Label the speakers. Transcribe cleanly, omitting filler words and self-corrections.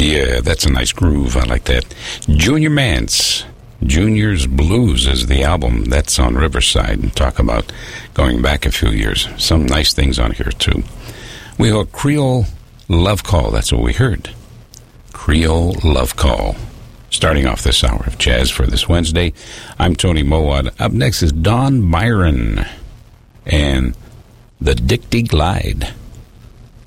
Speaker 1: Yeah, that's a nice groove. I like that. Junior Mance, Junior's Blues is the album. That's on Riverside. And talk about going back a few years. Some nice things on here, too. We heard Creole Love Call. That's what we heard. Creole Love Call. Starting off this hour of jazz for this Wednesday, I'm Tony Mowat. Up next is Don Byron and the Dicty Glide.